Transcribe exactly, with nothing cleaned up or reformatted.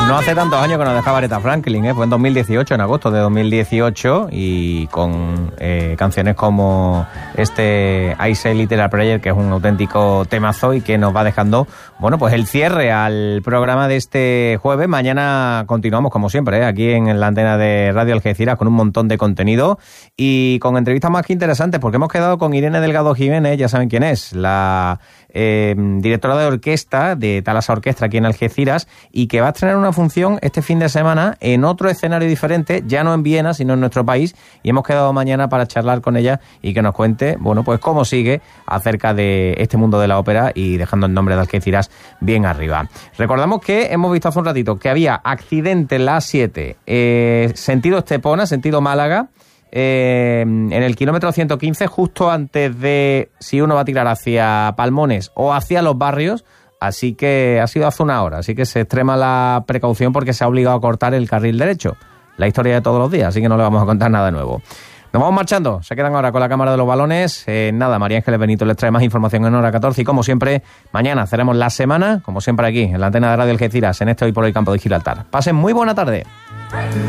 No hace tantos años que nos dejaba Aretha Franklin, ¿eh? Fue en dos mil dieciocho, en agosto de dos mil dieciocho, y con eh, canciones como este I Say Little Prayer, que es un auténtico temazo y que nos va dejando, bueno, pues el cierre al programa de este jueves. Mañana continuamos, como siempre, ¿eh? Aquí en la antena de Radio Algeciras con un montón de contenido y con entrevistas más que interesantes, porque hemos quedado con Irene Delgado Jiménez, ya saben quién es, la eh, directora de orquesta de Thalassa Orquestra aquí en Algeciras, y que va a estrenar una función este fin de semana en otro escenario diferente, ya no en Viena, sino en nuestro país, y hemos quedado mañana para charlar con ella y que nos cuente, bueno, pues cómo sigue acerca de este mundo de la ópera y dejando el nombre de Algeciras bien arriba. Recordamos que hemos visto hace un ratito que había accidente en la A siete, eh, sentido Estepona, sentido Málaga, eh, en el kilómetro ciento quince, justo antes de si uno va a tirar hacia Palmones o hacia Los Barrios. Así que ha sido hace una hora, así que se extrema la precaución porque se ha obligado a cortar el carril derecho. La historia de todos los días, así que no le vamos a contar nada nuevo. Nos vamos marchando, se quedan ahora con la cámara de los balones. Eh, nada, María Ángeles Benito les trae más información en hora catorce y como siempre, mañana cerramos la semana, como siempre aquí, en la antena de Radio Algeciras, en este Hoy por Hoy Campo de Gibraltar. Pasen muy buena tarde.